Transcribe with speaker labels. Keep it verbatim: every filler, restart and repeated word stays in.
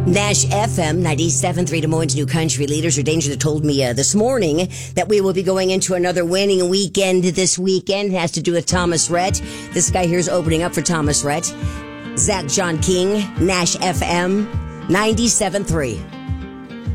Speaker 1: Nash F M ninety-seven point three, Des Moines' new country leaders. Are Danger that told me uh, this morning that we will be going into another winning weekend this weekend. It has to do with Thomas Rhett. This guy here is opening up for Thomas Rhett. Zach John King, Nash F M ninety-seven point three.